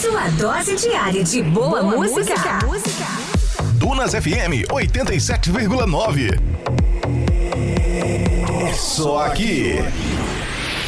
Sua dose diária de boa música. Dunas FM 87,9. É só aqui.